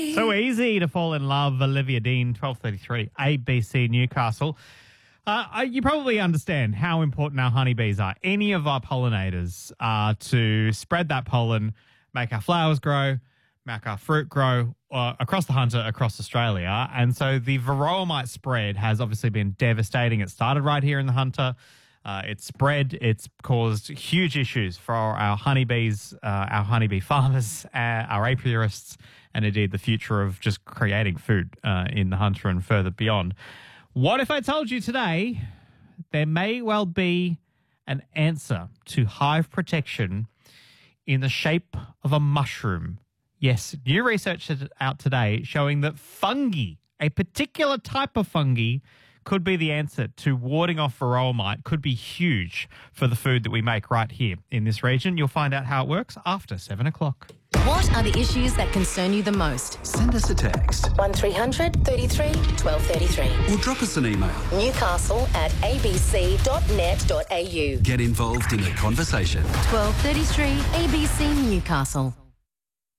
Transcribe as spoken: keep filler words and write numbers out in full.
So easy to fall in love. Olivia Dean, twelve thirty-three, A B C Newcastle. Uh, you probably understand how important our honeybees are. Any of our pollinators are to spread that pollen, make our flowers grow, make our fruit grow uh, across the Hunter, across Australia. And so the varroa mite spread has obviously been devastating. It started right here in the Hunter. Uh, it's spread. It's caused huge issues for our honeybees, uh, our honeybee farmers, uh, our apiarists, and indeed the future of just creating food uh, in the Hunter and further beyond. What if I told you today there may well be an answer to hive protection in the shape of a mushroom? Yes, new research is out today showing that fungi, a particular type of fungi, could be the answer to warding off varroa mite, could be huge for the food that we make right here in this region. You'll find out how it works after seven o'clock. What are the issues that concern you the most? Send us a text. one three hundred thirty-three twelve thirty-three. Or drop us an email. Newcastle at a b c dot net dot a u. Get involved in the conversation. twelve thirty-three A B C Newcastle.